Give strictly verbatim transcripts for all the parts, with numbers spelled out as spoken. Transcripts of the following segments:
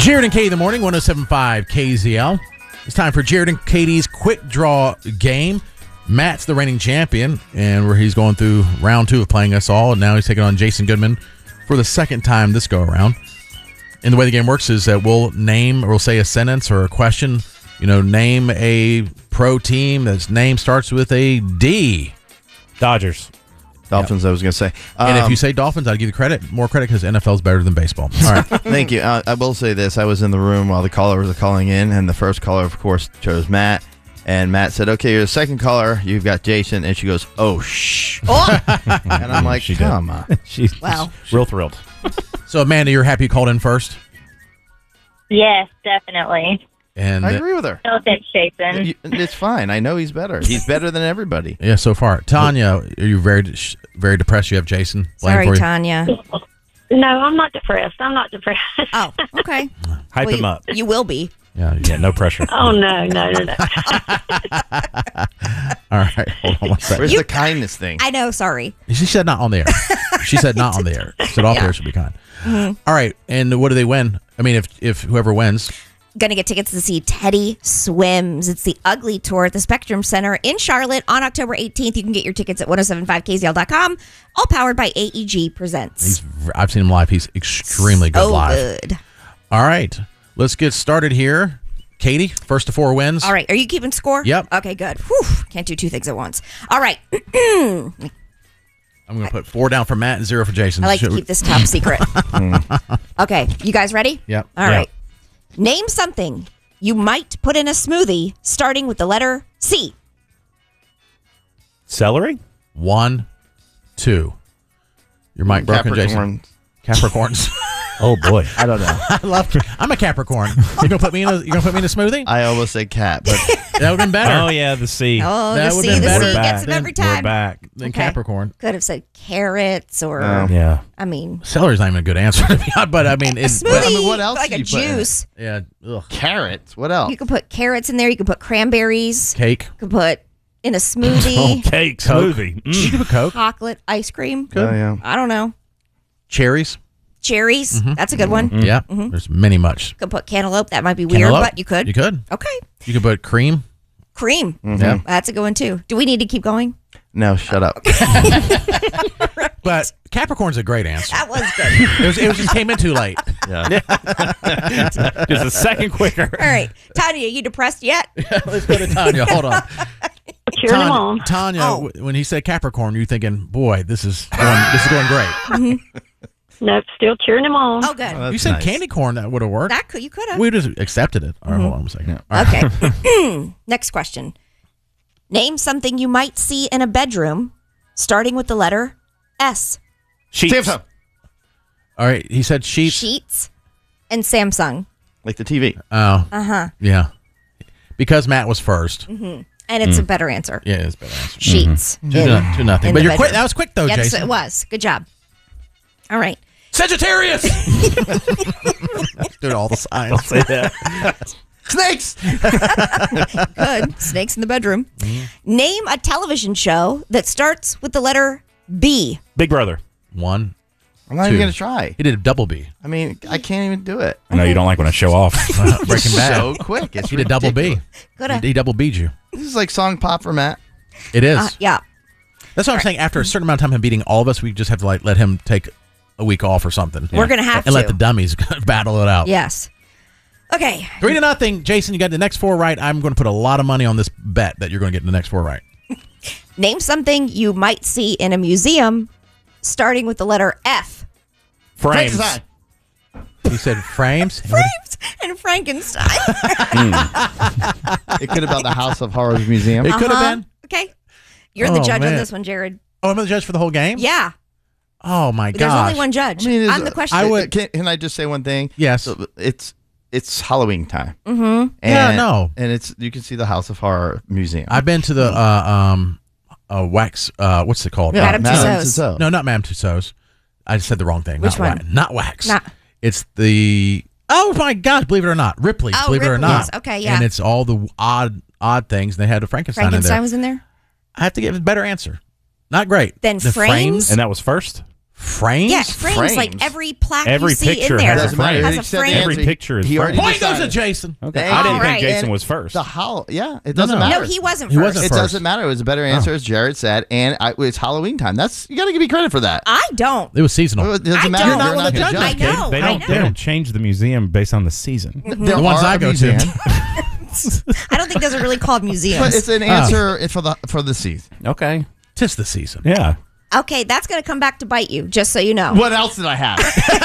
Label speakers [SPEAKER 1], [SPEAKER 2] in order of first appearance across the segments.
[SPEAKER 1] Jared and Katie in the morning, one oh seven point five K Z L. It's time for Jared and Katie's quick draw game. Matt's the reigning champion, and where he's going through round two of playing us all, and now he's taking on Jason Goodman for the second time this go around. And the way the game works is that we'll name or we'll say a sentence or a question. You know, name a pro team that's name starts with a D.
[SPEAKER 2] Dodgers.
[SPEAKER 3] Dolphins, yep. I was going to say. Um,
[SPEAKER 1] and if you say Dolphins, I'd give you credit, more credit because N F L is better than baseball. All right.
[SPEAKER 3] Thank you. Uh, I will say this. I was in the room while the callers were calling in, and the first caller, of course, chose Matt. And Matt said, okay, you're the second caller. You've got Jason. And she goes, oh, shh.
[SPEAKER 4] Oh.
[SPEAKER 3] And I'm like,
[SPEAKER 2] she
[SPEAKER 3] come on.
[SPEAKER 2] She's
[SPEAKER 4] wow.
[SPEAKER 2] real thrilled.
[SPEAKER 1] So, Amanda, you're happy you called in first?
[SPEAKER 5] Yes, definitely.
[SPEAKER 1] And
[SPEAKER 3] I agree with her.
[SPEAKER 5] No thanks, Jason.
[SPEAKER 3] It's fine. I know he's better. He's better than everybody.
[SPEAKER 1] Yeah, so far. Tanya, are you very very depressed you have Jason?
[SPEAKER 4] Sorry,
[SPEAKER 1] for you?
[SPEAKER 4] Tanya.
[SPEAKER 5] No, I'm not depressed. I'm not depressed.
[SPEAKER 4] Oh, okay.
[SPEAKER 2] Hype
[SPEAKER 4] well,
[SPEAKER 2] him
[SPEAKER 4] you,
[SPEAKER 2] up.
[SPEAKER 4] You will be.
[SPEAKER 1] Yeah,
[SPEAKER 2] Yeah, no pressure.
[SPEAKER 5] Oh, no, no, no, no.
[SPEAKER 1] All right, hold on one second.
[SPEAKER 3] Where's
[SPEAKER 4] You-
[SPEAKER 3] the kindness thing?
[SPEAKER 4] I know, sorry.
[SPEAKER 1] She said not on the air. She said not on the air. She said off the air should be kind.
[SPEAKER 4] Mm-hmm.
[SPEAKER 1] All right, and what do they win? I mean, if if whoever wins,
[SPEAKER 4] Going to get tickets to see Teddy Swims. It's the Ugly Tour at the Spectrum Center in Charlotte on October eighteenth. You can get your tickets at ten seventy-five K Z L dot com. All powered by A E G Presents.
[SPEAKER 1] he's I've seen him live. He's extremely good
[SPEAKER 4] oh,
[SPEAKER 1] live.
[SPEAKER 4] good.
[SPEAKER 1] All right, let's get started here. Katie, first to four wins.
[SPEAKER 4] All right. Are you keeping score?
[SPEAKER 1] Yep.
[SPEAKER 4] Okay, good. Whew. Can't do two things at once. All right.
[SPEAKER 1] I'm going to put four down for Matt and zero for Jason.
[SPEAKER 4] I like to
[SPEAKER 1] Should we-
[SPEAKER 4] keep this top secret. Okay. You guys ready?
[SPEAKER 1] Yep.
[SPEAKER 4] All right. Name something you might put in a smoothie starting with the letter C.
[SPEAKER 2] Celery?
[SPEAKER 1] One, two. Your mic broken, Jason.
[SPEAKER 3] Capricorn.
[SPEAKER 1] Capricorns.
[SPEAKER 2] Oh, boy.
[SPEAKER 3] I don't know.
[SPEAKER 1] I love. I'm a Capricorn. You gonna put me in a? You gonna put me in a smoothie?
[SPEAKER 3] I almost said cat, but
[SPEAKER 1] That would've been better.
[SPEAKER 2] Oh, yeah, the C.
[SPEAKER 4] Oh,
[SPEAKER 1] That
[SPEAKER 4] the
[SPEAKER 1] would've
[SPEAKER 4] C.
[SPEAKER 1] been
[SPEAKER 4] The
[SPEAKER 1] better.
[SPEAKER 4] C
[SPEAKER 1] We're
[SPEAKER 4] gets
[SPEAKER 1] back.
[SPEAKER 4] them every
[SPEAKER 2] We're
[SPEAKER 4] time.
[SPEAKER 2] back.
[SPEAKER 1] Then
[SPEAKER 4] Okay.
[SPEAKER 1] Capricorn.
[SPEAKER 4] Could have said carrots or,
[SPEAKER 3] No.
[SPEAKER 2] Yeah.
[SPEAKER 4] I mean,
[SPEAKER 1] Celery's not even a good answer to be honest, but I mean,
[SPEAKER 4] a
[SPEAKER 1] it's,
[SPEAKER 4] smoothie,
[SPEAKER 3] I mean, what else
[SPEAKER 4] like
[SPEAKER 3] do
[SPEAKER 4] a
[SPEAKER 3] you put in it?
[SPEAKER 4] juice.
[SPEAKER 1] yeah, ugh.
[SPEAKER 3] carrots. What else?
[SPEAKER 4] You can put carrots in there. You can put cranberries.
[SPEAKER 1] Cake.
[SPEAKER 4] You can put in a
[SPEAKER 2] Oh,
[SPEAKER 4] smoothie.
[SPEAKER 2] cake,
[SPEAKER 1] Coke.
[SPEAKER 2] smoothie.
[SPEAKER 1] You
[SPEAKER 2] Mm.
[SPEAKER 1] can put Coke.
[SPEAKER 4] Chocolate ice cream.
[SPEAKER 3] Oh, yeah.
[SPEAKER 4] I don't know.
[SPEAKER 1] Cherries.
[SPEAKER 4] Cherries. That's a good one.
[SPEAKER 1] Yeah. There's many much.
[SPEAKER 4] You could put cantaloupe. That might be weird,
[SPEAKER 1] Cantaloupe?
[SPEAKER 4] but you could.
[SPEAKER 1] You could.
[SPEAKER 4] Okay.
[SPEAKER 1] You could put cream.
[SPEAKER 4] Cream.
[SPEAKER 1] Yeah.
[SPEAKER 4] That's a good one too. Do we need to keep going?
[SPEAKER 3] No, shut up.
[SPEAKER 1] But Capricorn's a great answer.
[SPEAKER 4] That was good.
[SPEAKER 1] It was. It was just came in too late.
[SPEAKER 3] Yeah.
[SPEAKER 2] Just a second quicker.
[SPEAKER 4] All right. Tanya, you depressed yet?
[SPEAKER 1] Let's go to Tanya. Hold on.
[SPEAKER 5] Cheering them
[SPEAKER 1] Tanya,
[SPEAKER 5] on.
[SPEAKER 1] Tanya
[SPEAKER 4] Oh.
[SPEAKER 1] w- when he said Capricorn, you're thinking, boy, this is going, this is going great.
[SPEAKER 5] Nope, still cheering them on.
[SPEAKER 4] Oh, good.
[SPEAKER 3] Oh, that's
[SPEAKER 1] You said
[SPEAKER 3] nice.
[SPEAKER 1] candy corn, that would have worked.
[SPEAKER 4] that could you could have.
[SPEAKER 1] We just accepted it. All right, hold on a second. All right.
[SPEAKER 4] Okay. Next question. Name something you might see in a bedroom starting with the letter S.
[SPEAKER 2] Sheets.
[SPEAKER 3] Samsung.
[SPEAKER 1] All right. He said sheets.
[SPEAKER 4] Sheets and Samsung.
[SPEAKER 3] Like the T V.
[SPEAKER 1] Oh,
[SPEAKER 4] Uh-huh.
[SPEAKER 1] yeah. Because Matt was first.
[SPEAKER 4] And it's a better answer.
[SPEAKER 1] Yeah, it's a better answer.
[SPEAKER 4] Sheets.
[SPEAKER 1] Two, no- two nothing.
[SPEAKER 4] In
[SPEAKER 1] But
[SPEAKER 4] the
[SPEAKER 1] you're quick.
[SPEAKER 4] bedroom.
[SPEAKER 1] That was quick though,
[SPEAKER 4] Yes,
[SPEAKER 1] Jason.
[SPEAKER 4] it was. Good job. All right.
[SPEAKER 1] Sagittarius. Dude, all the signs.
[SPEAKER 2] Say that.
[SPEAKER 3] Snakes.
[SPEAKER 4] Good. Snakes in the bedroom. Name a television show that starts with the letter B.
[SPEAKER 2] Big Brother.
[SPEAKER 1] One.
[SPEAKER 3] I'm not
[SPEAKER 1] Two.
[SPEAKER 3] even going to try.
[SPEAKER 1] He did a double B.
[SPEAKER 3] I mean, I can't even do it.
[SPEAKER 2] I know you don't like when I show off.
[SPEAKER 1] Breaking Bad.
[SPEAKER 3] So quick. It's
[SPEAKER 1] He did double B.
[SPEAKER 3] ridiculous.
[SPEAKER 4] Good.
[SPEAKER 1] He, he double B'd you.
[SPEAKER 3] This is like song pop for Matt.
[SPEAKER 1] It is.
[SPEAKER 4] Uh, yeah.
[SPEAKER 1] That's what I'm saying. After a certain amount of time him beating all of us, we just have to like let him take a week off or something.
[SPEAKER 4] We're going to have
[SPEAKER 1] and
[SPEAKER 4] to.
[SPEAKER 1] let the dummies battle it out.
[SPEAKER 4] Yes. Okay.
[SPEAKER 1] Three to nothing. Jason, you got the next four right. I'm going to put a lot of money on this bet that you're going to get the next four right.
[SPEAKER 4] Name something you might see in a museum starting with the letter F.
[SPEAKER 2] Frames.
[SPEAKER 3] Frankenstein.
[SPEAKER 1] He said frames.
[SPEAKER 4] Frames and Frankenstein.
[SPEAKER 3] It could have been the House of Horrors Museum.
[SPEAKER 1] It could have
[SPEAKER 4] Uh-huh.
[SPEAKER 1] been.
[SPEAKER 4] Okay. You're the
[SPEAKER 1] Oh,
[SPEAKER 4] judge
[SPEAKER 1] man.
[SPEAKER 4] on this one, Jared.
[SPEAKER 1] Oh, I'm the judge for the whole game?
[SPEAKER 4] Yeah.
[SPEAKER 1] Oh, my
[SPEAKER 4] There's
[SPEAKER 1] gosh.
[SPEAKER 4] only one judge.
[SPEAKER 3] I mean, it's-
[SPEAKER 4] I'm the question.
[SPEAKER 1] I would-
[SPEAKER 3] Can, can I just say one thing?
[SPEAKER 1] Yes.
[SPEAKER 3] So it's it's Halloween time.
[SPEAKER 4] Mm-hmm.
[SPEAKER 3] And,
[SPEAKER 1] Yeah, no.
[SPEAKER 3] And it's you can see the House of Horror Museum.
[SPEAKER 1] I've been to the uh, um, uh, wax. Uh, what's it called?
[SPEAKER 3] Yeah,
[SPEAKER 4] Madame
[SPEAKER 3] Madame
[SPEAKER 4] Tussauds.
[SPEAKER 3] Tussauds.
[SPEAKER 1] No, not Madame Tussauds. I said the wrong thing.
[SPEAKER 4] Which
[SPEAKER 1] not
[SPEAKER 4] one?
[SPEAKER 1] Wax. Not wax.
[SPEAKER 4] Not-
[SPEAKER 1] It's the. Oh my gosh! Believe it or not, Ripley's.
[SPEAKER 4] Oh,
[SPEAKER 1] believe it or
[SPEAKER 4] Ripley's.
[SPEAKER 1] not.
[SPEAKER 4] Okay, yeah.
[SPEAKER 1] And it's all the odd, odd things. They had a Frankenstein,
[SPEAKER 4] Frankenstein
[SPEAKER 1] in there.
[SPEAKER 4] was in there?
[SPEAKER 1] I have to give a better answer. Not great.
[SPEAKER 4] Then
[SPEAKER 1] the
[SPEAKER 4] Frames?
[SPEAKER 2] And that was first?
[SPEAKER 1] Frames?
[SPEAKER 4] Yeah, frames,
[SPEAKER 3] Frames.
[SPEAKER 4] like every plaque
[SPEAKER 2] Every
[SPEAKER 4] you see
[SPEAKER 2] picture
[SPEAKER 4] in there
[SPEAKER 2] has a
[SPEAKER 3] Doesn't matter.
[SPEAKER 2] frame.
[SPEAKER 4] has
[SPEAKER 3] He
[SPEAKER 4] a
[SPEAKER 3] said the
[SPEAKER 4] frame.
[SPEAKER 2] Every
[SPEAKER 3] answer.
[SPEAKER 2] picture is
[SPEAKER 3] He already
[SPEAKER 2] framed.
[SPEAKER 1] Point goes to
[SPEAKER 3] decided.
[SPEAKER 1] Jason.
[SPEAKER 2] Okay.
[SPEAKER 3] Thank
[SPEAKER 2] I didn't
[SPEAKER 4] you.
[SPEAKER 2] think
[SPEAKER 4] Alright.
[SPEAKER 2] Jason
[SPEAKER 3] And
[SPEAKER 2] was first.
[SPEAKER 3] The hol- yeah, it doesn't
[SPEAKER 1] no.
[SPEAKER 3] matter.
[SPEAKER 4] No, he wasn't
[SPEAKER 1] He
[SPEAKER 4] first.
[SPEAKER 1] wasn't
[SPEAKER 3] It
[SPEAKER 1] first.
[SPEAKER 3] doesn't matter. It was a better answer, as Jared said, and I, it's Halloween time. That's you got to give me credit for that.
[SPEAKER 4] I don't.
[SPEAKER 1] It was seasonal.
[SPEAKER 3] It doesn't
[SPEAKER 4] I
[SPEAKER 3] matter.
[SPEAKER 4] don't.
[SPEAKER 3] You're
[SPEAKER 4] You're not
[SPEAKER 3] not
[SPEAKER 1] one of the
[SPEAKER 3] gonna
[SPEAKER 1] judges.
[SPEAKER 3] judge.
[SPEAKER 4] I know.
[SPEAKER 2] They
[SPEAKER 4] I
[SPEAKER 2] don't.
[SPEAKER 4] know.
[SPEAKER 2] They don't change the museum based on the season.
[SPEAKER 3] There
[SPEAKER 1] The ones
[SPEAKER 3] are
[SPEAKER 1] I go to.
[SPEAKER 3] museums,
[SPEAKER 4] I don't think those are really called museums.
[SPEAKER 3] but it's an answer for the for the season.
[SPEAKER 2] Okay.
[SPEAKER 1] Tis the season.
[SPEAKER 2] Yeah.
[SPEAKER 4] Okay, that's going to come back to bite you, just so you know.
[SPEAKER 3] What else did I have?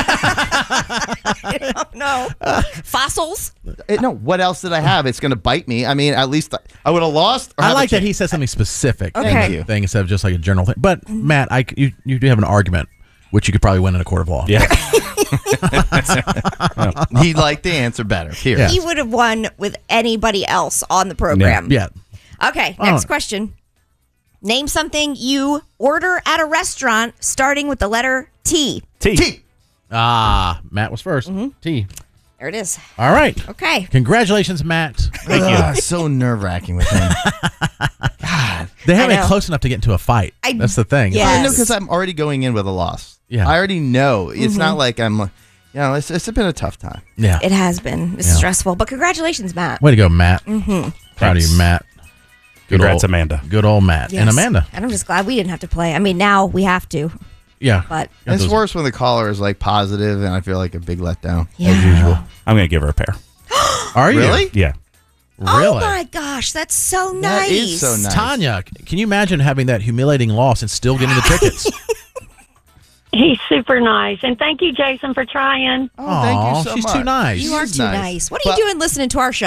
[SPEAKER 4] I don't know. Fossils?
[SPEAKER 3] It- no, what else did I have? It's going to bite me. I mean, at least I, I would have lost. Or
[SPEAKER 1] I
[SPEAKER 3] have a
[SPEAKER 1] like that
[SPEAKER 3] chance.
[SPEAKER 1] he said something specific.
[SPEAKER 4] Okay.
[SPEAKER 1] in
[SPEAKER 3] Thank
[SPEAKER 1] the
[SPEAKER 3] you.
[SPEAKER 1] Thing instead of just like a general thing. But Matt, I you, you do have an argument, which you could probably win in a court of law.
[SPEAKER 2] Yeah.
[SPEAKER 3] He liked the answer better. Here.
[SPEAKER 1] Yeah.
[SPEAKER 4] He would have won with anybody else on the program.
[SPEAKER 1] Yeah.
[SPEAKER 4] Okay,
[SPEAKER 1] Oh.
[SPEAKER 4] next question. Name something you order at a restaurant starting with the letter T.
[SPEAKER 2] T.
[SPEAKER 3] T.
[SPEAKER 1] Ah, Matt was 1st
[SPEAKER 4] Mm-hmm.
[SPEAKER 1] T.
[SPEAKER 4] There it is.
[SPEAKER 1] All right.
[SPEAKER 4] Okay.
[SPEAKER 1] Congratulations, Matt.
[SPEAKER 2] Thank you.
[SPEAKER 3] Ugh, so nerve wracking with him.
[SPEAKER 1] They haven't
[SPEAKER 4] I
[SPEAKER 1] been
[SPEAKER 4] know.
[SPEAKER 1] close enough to get into a fight.
[SPEAKER 4] I-
[SPEAKER 1] That's the thing.
[SPEAKER 4] Yeah.
[SPEAKER 3] I know
[SPEAKER 4] Yes.
[SPEAKER 3] because I'm already going in with a loss.
[SPEAKER 1] Yeah.
[SPEAKER 3] I already know. It's not like I'm, you know, it's, it's been a tough time.
[SPEAKER 1] Yeah.
[SPEAKER 4] It has been. It's
[SPEAKER 1] Yeah.
[SPEAKER 4] stressful, but congratulations, Matt.
[SPEAKER 1] Way to go, Matt. Mm-hmm. Proud of
[SPEAKER 2] Thanks.
[SPEAKER 1] you, Matt. Good
[SPEAKER 2] Congrats,
[SPEAKER 1] old-
[SPEAKER 2] Amanda.
[SPEAKER 1] Good old Matt. And
[SPEAKER 4] Yes.
[SPEAKER 1] Amanda.
[SPEAKER 4] And I'm just glad we didn't have to play. I mean, now we have to,
[SPEAKER 1] Yeah.
[SPEAKER 4] but
[SPEAKER 1] Got
[SPEAKER 3] It's
[SPEAKER 1] those-
[SPEAKER 3] worse when the caller is like positive, and I feel like a big letdown
[SPEAKER 4] Yeah.
[SPEAKER 3] as usual.
[SPEAKER 2] I'm going to give her a pair.
[SPEAKER 1] Are you?
[SPEAKER 3] Really?
[SPEAKER 2] Yeah.
[SPEAKER 1] Really?
[SPEAKER 4] oh my gosh, that's so nice.
[SPEAKER 3] That is so nice.
[SPEAKER 1] Tanya, can you imagine having that humiliating loss and still getting the tickets?
[SPEAKER 5] He's super nice. And thank you, Jason, for trying.
[SPEAKER 3] Oh, thank
[SPEAKER 1] Aw,
[SPEAKER 3] you so
[SPEAKER 1] she's
[SPEAKER 3] much.
[SPEAKER 1] too nice.
[SPEAKER 4] You are
[SPEAKER 3] She's
[SPEAKER 4] too
[SPEAKER 3] nice.
[SPEAKER 4] nice. What are
[SPEAKER 3] But-
[SPEAKER 4] you doing listening to our show?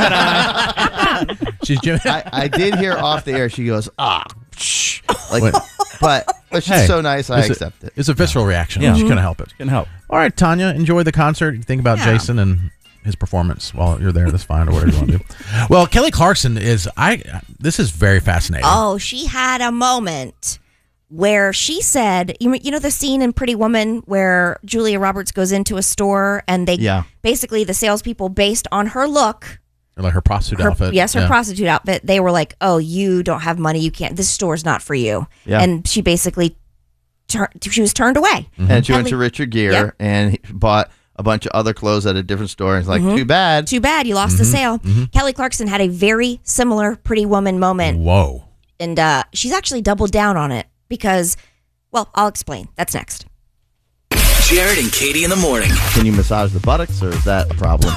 [SPEAKER 1] She's Jim.
[SPEAKER 3] I, I did hear off the air. She goes, ah, shh. Like,
[SPEAKER 1] Wait.
[SPEAKER 3] but, but she's
[SPEAKER 1] Hey,
[SPEAKER 3] so nice. I
[SPEAKER 1] it's a-
[SPEAKER 3] accept it.
[SPEAKER 1] It's a visceral reaction.
[SPEAKER 2] Yeah.
[SPEAKER 1] She couldn't help it.
[SPEAKER 2] Can help.
[SPEAKER 1] All right, Tanya, enjoy the concert. You think about
[SPEAKER 4] Yeah.
[SPEAKER 1] Jason and his performance while you're there. That's fine, or whatever you want to do. Well, Kelly Clarkson is. I. This is very fascinating.
[SPEAKER 4] Oh, she had a moment where she said, you, you know the scene in Pretty Woman where Julia Roberts goes into a store and they
[SPEAKER 3] Yeah.
[SPEAKER 4] basically the salespeople, based on her look,
[SPEAKER 1] Or like her prostitute
[SPEAKER 4] her,
[SPEAKER 1] outfit.
[SPEAKER 4] yes, her
[SPEAKER 1] Yeah.
[SPEAKER 4] prostitute outfit, they were like, oh, you don't have money, you can't, this store's not for you.
[SPEAKER 3] Yeah.
[SPEAKER 4] And she basically, tur- she was turned away.
[SPEAKER 3] And she went
[SPEAKER 4] Kelly-
[SPEAKER 3] to Richard Gere
[SPEAKER 4] Yep.
[SPEAKER 3] and he bought a bunch of other clothes at a different store. And it's like,
[SPEAKER 4] Mm-hmm.
[SPEAKER 3] too bad.
[SPEAKER 4] Too bad you lost the sale. Kelly Clarkson had a very similar Pretty Woman moment,
[SPEAKER 1] Whoa.
[SPEAKER 4] and uh, she's actually doubled down on it because, well, I'll explain. That's next.
[SPEAKER 6] Jared and Katie in the morning.
[SPEAKER 3] Can you massage the buttocks, or is that a problem?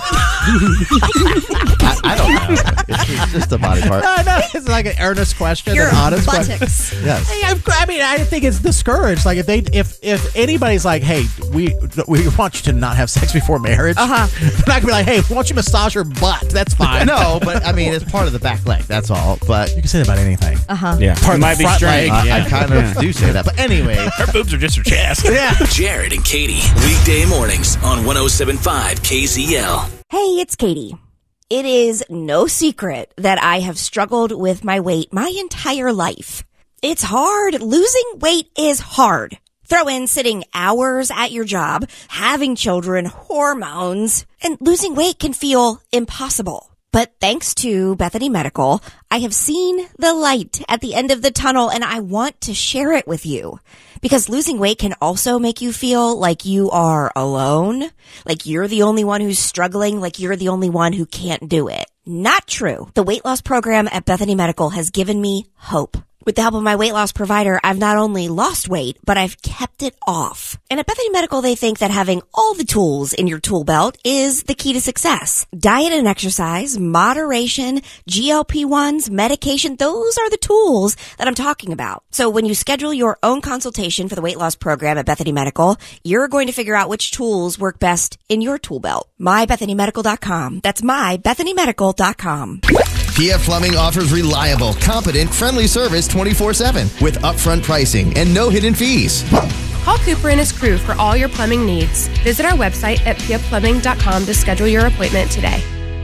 [SPEAKER 3] I, I don't know. It's, it's just a body part.
[SPEAKER 1] I know it's like an earnest question,
[SPEAKER 4] Your
[SPEAKER 1] an honest question.
[SPEAKER 4] buttocks.
[SPEAKER 3] Yes.
[SPEAKER 1] Hey, I'm- I mean, I think it's discouraged. Like if they, if if anybody's like, hey, we we want you to not have sex before marriage,
[SPEAKER 4] Uh-huh.
[SPEAKER 1] they're not gonna be like, hey, we want you to massage your butt. That's fine.
[SPEAKER 3] No, but I mean, it's part of the back leg. That's all. But
[SPEAKER 1] You can say that about anything.
[SPEAKER 4] Uh-huh.
[SPEAKER 2] Yeah.
[SPEAKER 1] Part
[SPEAKER 2] it
[SPEAKER 1] of
[SPEAKER 2] might
[SPEAKER 1] the
[SPEAKER 2] be
[SPEAKER 1] front
[SPEAKER 2] strange.
[SPEAKER 1] leg.
[SPEAKER 3] I,
[SPEAKER 2] yeah.
[SPEAKER 3] I kind of do say that. But anyway,
[SPEAKER 2] Her boobs are just her chest.
[SPEAKER 1] Yeah.
[SPEAKER 6] Jared and Katie, weekday mornings on one oh seven point five K Z L.
[SPEAKER 4] Hey, it's Katie. It is no secret that I have struggled with my weight my entire life. It's hard. Losing weight is hard. Throw in sitting hours at your job, having children, hormones, and losing weight can feel impossible. But thanks to Bethany Medical, I have seen the light at the end of the tunnel, and I want to share it with you. Because losing weight can also make you feel like you are alone, like you're the only one who's struggling, like you're the only one who can't do it. Not true. The weight loss program at Bethany Medical has given me hope. With the help of my weight loss provider, I've not only lost weight, but I've kept it off. And at Bethany Medical, they think that having all the tools in your tool belt is the key to success. Diet and exercise, moderation, G L P ones, medication, those are the tools that I'm talking about. So when you schedule your own consultation for the weight loss program at Bethany Medical, you're going to figure out which tools work best in your tool belt. my bethany medical dot com. That's my bethany medical dot com.
[SPEAKER 7] P F Plumbing offers reliable, competent, friendly service twenty-four seven with upfront pricing and no hidden fees.
[SPEAKER 8] Call Cooper and his crew for all your plumbing needs. Visit our website at p f plumbing dot com to schedule your appointment today.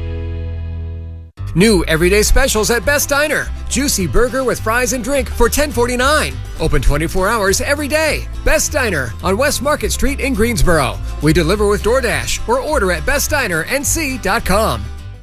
[SPEAKER 9] New everyday specials at Best Diner. Juicy burger with fries and drink for ten forty-nine. Open twenty-four hours every day. Best Diner on West Market Street in Greensboro. We deliver with DoorDash or order at best diner n c dot com.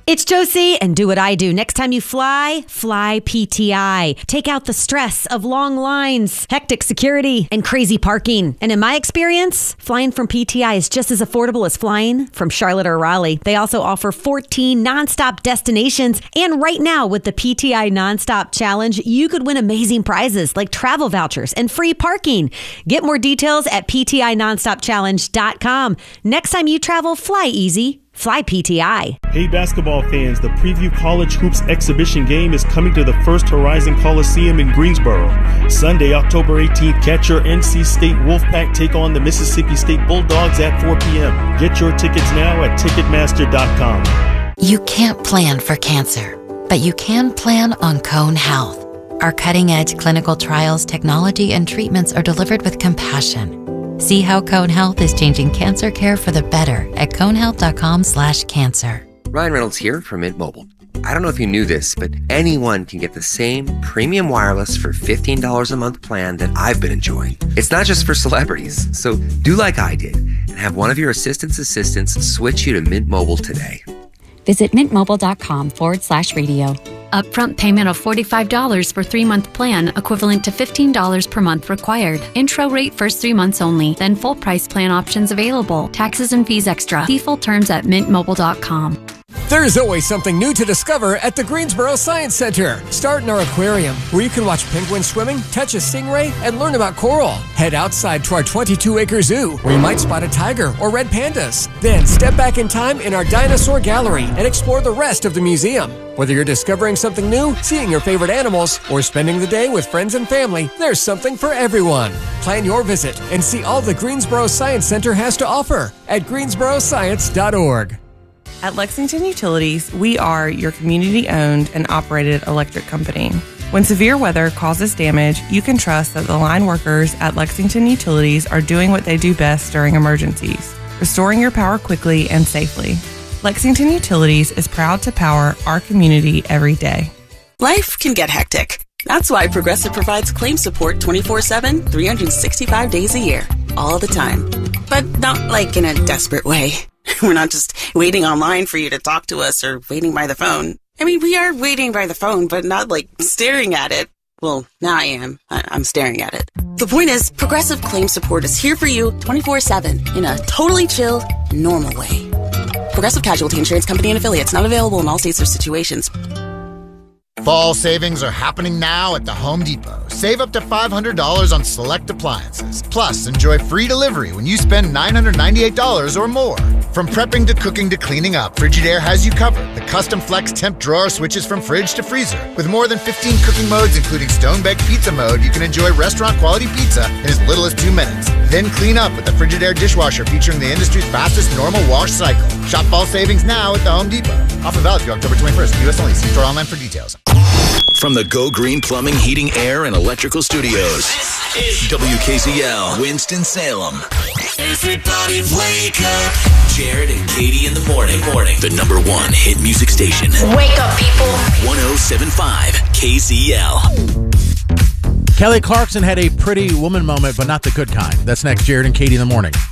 [SPEAKER 10] It's Josie, and do what I do. Next time you fly, fly P T I. Take out the stress of long lines, hectic security, and crazy parking. And in my experience, flying from P T I is just as affordable as flying from Charlotte or Raleigh. They also offer fourteen nonstop destinations. And right now, with the P T I Nonstop Challenge, you could win amazing prizes like travel vouchers and free parking. Get more details at P T I nonstop challenge dot com. Next time you travel, fly easy. Fly P T I.
[SPEAKER 11] Hey basketball fans, the Preview College Hoops exhibition game is coming to the First Horizon Coliseum in Greensboro. Sunday, October eighteenth, catch your N C State Wolfpack take on the Mississippi State Bulldogs at four p.m. Get your tickets now at ticketmaster dot com.
[SPEAKER 12] You can't plan for cancer, but you can plan on Cone Health. Our cutting-edge clinical trials, technology, and treatments are delivered with compassion. See how Cone Health is changing cancer care for the better at conehealth.com slash cancer.
[SPEAKER 13] Ryan Reynolds here from Mint Mobile. I don't know if you knew this, but anyone can get the same premium wireless for fifteen dollars a month plan that I've been enjoying. It's not just for celebrities, so do like I did and have one of your assistant's assistants switch you to Mint Mobile today.
[SPEAKER 14] Visit mintmobile.com forward slash radio. Upfront payment of forty-five dollars for three-month plan, equivalent to fifteen dollars per month required. Intro rate first three months only, then full price plan options available. Taxes and fees extra. See full terms at mint mobile dot com.
[SPEAKER 9] There's always something new to discover at the Greensboro Science Center. Start in our aquarium, where you can watch penguins swimming, touch a stingray, and learn about coral. Head outside to our twenty-two acre zoo, where you might spot a tiger or red pandas. Then step back in time in our dinosaur gallery and explore the rest of the museum. Whether you're discovering something new, seeing your favorite animals, or spending the day with friends and family, there's something for everyone. Plan your visit and see all the Greensboro Science Center has to offer at greensboro science dot org.
[SPEAKER 15] At Lexington Utilities, we are your community-owned and operated electric company. When severe weather causes damage, you can trust that the line workers at Lexington Utilities are doing what they do best during emergencies, restoring your power quickly and safely. Lexington Utilities is proud to power our community every day.
[SPEAKER 16] Life can get hectic. That's why Progressive provides claim support twenty-four seven, three hundred sixty-five days a year, all the time. But not like in a desperate way. We're not just waiting online for you to talk to us or waiting by the phone. I mean, we are waiting by the phone, but not like staring at it. Well, now I am. I- I'm staring at it. The point is, Progressive Claim Support is here for you twenty-four seven in a totally chill, normal way. Progressive Casualty Insurance Company and Affiliates, not available in all states or situations.
[SPEAKER 17] Fall savings are happening now at the Home Depot. Save up to five hundred dollars on select appliances. Plus, enjoy free delivery when you spend nine hundred ninety-eight dollars or more. From prepping to cooking to cleaning up, Frigidaire has you covered. The custom flex temp drawer switches from fridge to freezer. With more than fifteen cooking modes, including stone-baked pizza mode, you can enjoy restaurant-quality pizza in as little as two minutes. Then clean up with the Frigidaire dishwasher featuring the industry's fastest normal wash cycle. Shop fall savings now at the Home Depot. Offer valid through October twenty-first. U S only. See store online for details.
[SPEAKER 6] From the Go Green Plumbing, Heating, Air, and Electrical Studios, W K Z L, Winston-Salem. Everybody wake up. Jared and Katie in the morning. Morning. The number one hit music station.
[SPEAKER 18] Wake up, people.
[SPEAKER 6] one oh seven point five K Z L.
[SPEAKER 1] Kelly Clarkson had a pretty woman moment, but not the good kind. That's next, Jared and Katie in the morning.